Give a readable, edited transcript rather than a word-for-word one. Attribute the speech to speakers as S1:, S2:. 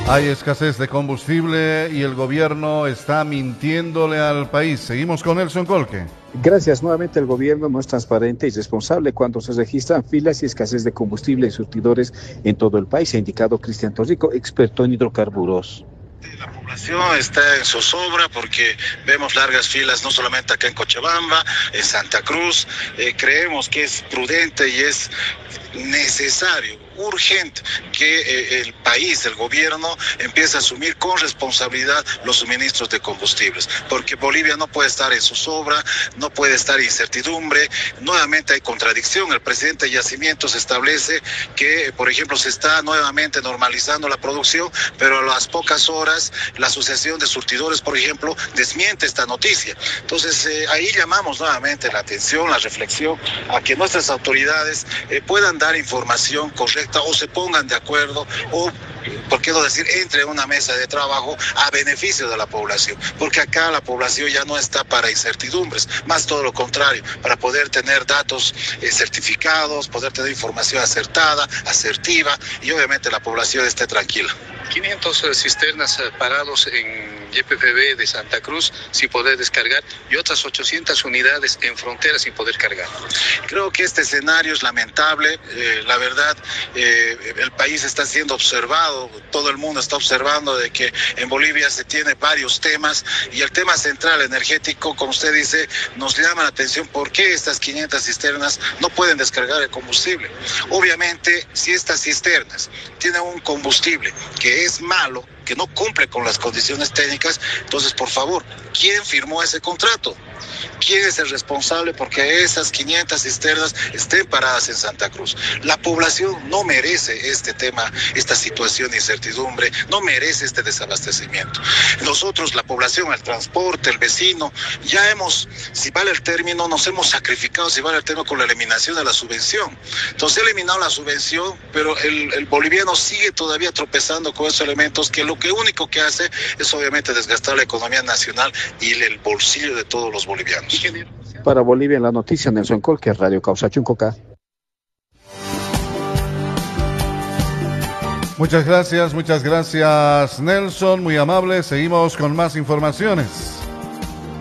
S1: Hay escasez de combustible y el gobierno está mintiéndole al país. Seguimos con Nelson Colque.
S2: Gracias. Nuevamente el gobierno no es transparente y responsable cuando se registran filas y escasez de combustible y surtidores en todo el país, ha indicado Cristian Torrico, experto en hidrocarburos.
S3: La población está en zozobra porque vemos largas filas no solamente acá en Cochabamba, en Santa Cruz. Creemos que es prudente y es necesario, urgente, que el país, el gobierno, empiece a asumir con responsabilidad los suministros de combustibles, porque Bolivia no puede estar en zozobra, no puede estar en incertidumbre. Nuevamente hay contradicción. El presidente de Yacimientos establece que, por ejemplo, se está nuevamente normalizando la producción, pero a las pocas horas la Asociación de Surtidores, por ejemplo, desmiente esta noticia. Entonces, ahí llamamos nuevamente la atención, la reflexión, a que nuestras autoridades puedan dar información correcta o se pongan de acuerdo o, por qué no decir, entre en una mesa de trabajo a beneficio de la población, porque acá la población ya no está para incertidumbres, más todo lo contrario, para poder tener datos certificados, poder tener información acertada, asertiva, y obviamente la población esté tranquila.
S4: 500 cisternas parados en YPFB de Santa Cruz sin poder descargar y otras 800 unidades en frontera sin poder cargar.
S3: Creo que este escenario es lamentable. La verdad, el país está siendo observado, todo el mundo está observando de que en Bolivia se tiene varios temas y el tema central energético, como usted dice, nos llama la atención por qué estas 500 cisternas no pueden descargar el combustible. Obviamente, si estas cisternas tienen un combustible que es malo, que no cumple con las condiciones técnicas, entonces, por favor, ¿quién firmó ese contrato? ¿Quién es el responsable porque esas 500 cisternas estén paradas en Santa Cruz? La población no merece este tema, esta situación de incertidumbre, no merece este desabastecimiento. Nosotros, la población, el transporte, el vecino, ya hemos, si vale el término, nos hemos sacrificado, si vale el término, con la eliminación de la subvención. Entonces, he eliminado la subvención, pero el boliviano sigue todavía tropezando con esos elementos que lo único que hace es obviamente desgastar la economía nacional y el bolsillo de todos los bolivianos.
S2: Para Bolivia en la noticia, Nelson Colque, Radio Causa Chuncoca.
S1: Muchas gracias Nelson, muy amable. Seguimos con más informaciones.